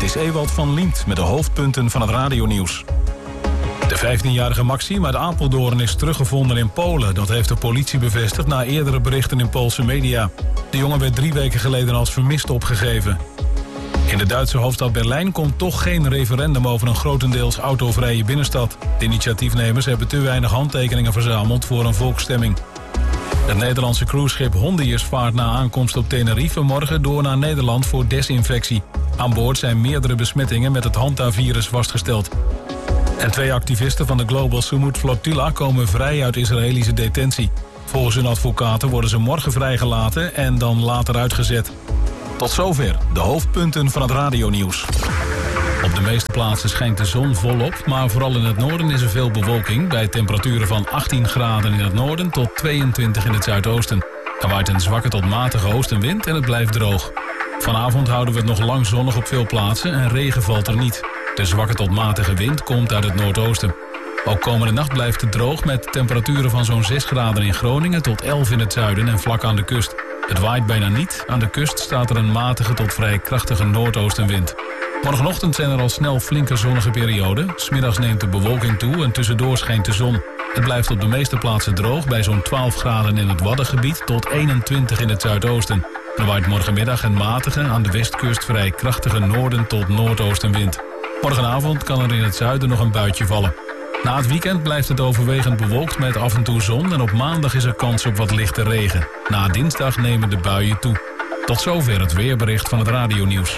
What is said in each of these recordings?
is Ewald van Liemt met de hoofdpunten van het radionieuws. De 15-jarige Maxime uit Apeldoorn is teruggevonden in Polen. Dat heeft de politie bevestigd na eerdere berichten in Poolse media. De jongen werd 3 weken geleden als vermist opgegeven. In de Duitse hoofdstad Berlijn komt toch geen referendum over een grotendeels autovrije binnenstad. De initiatiefnemers hebben te weinig handtekeningen verzameld voor een volksstemming. Het Nederlandse cruiseschip Hondius vaart na aankomst op Tenerife morgen door naar Nederland voor desinfectie. Aan boord zijn meerdere besmettingen met het Hanta-virus vastgesteld. En 2 activisten van de Global Sumud Flotilla komen vrij uit Israëlische detentie. Volgens hun advocaten worden ze morgen vrijgelaten en dan later uitgezet. Tot zover de hoofdpunten van het radionieuws. Op de meeste plaatsen schijnt de zon volop, maar vooral in het noorden is er veel bewolking... bij temperaturen van 18 graden in het noorden tot 22 in het zuidoosten. Er waait een zwakke tot matige oostenwind en het blijft droog. Vanavond houden we het nog lang zonnig op veel plaatsen en regen valt er niet. De zwakke tot matige wind komt uit het noordoosten. Ook komende nacht blijft het droog met temperaturen van zo'n 6 graden in Groningen... tot 11 in het zuiden en vlak aan de kust. Het waait bijna niet. Aan de kust staat er een matige tot vrij krachtige noordoostenwind. Morgenochtend zijn er al snel flinke zonnige perioden. 's Middags neemt de bewolking toe en tussendoor schijnt de zon. Het blijft op de meeste plaatsen droog bij zo'n 12 graden in het Waddengebied... tot 21 in het zuidoosten. Er waait morgenmiddag een matige, aan de westkust vrij krachtige noorden tot noordoostenwind. Morgenavond kan er in het zuiden nog een buitje vallen. Na het weekend blijft het overwegend bewolkt met af en toe zon... en op maandag is er kans op wat lichte regen. Na dinsdag nemen de buien toe. Tot zover het weerbericht van het radionieuws.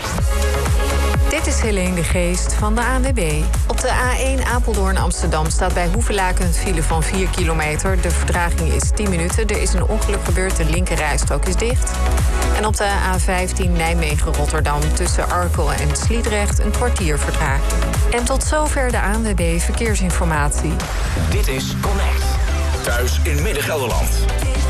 Dit is Helene de Geest van de ANWB. Op de A1 Apeldoorn-Amsterdam staat bij Hoevelaken een file van 4 kilometer. De vertraging is 10 minuten. Er is een ongeluk gebeurd, de linkerrijstrook is dicht. En op de A15 Nijmegen-Rotterdam tussen Arkel en Sliedrecht een kwartier vertraging. En tot zover de ANWB Verkeersinformatie. Dit is Connect. Thuis in Midden-Gelderland.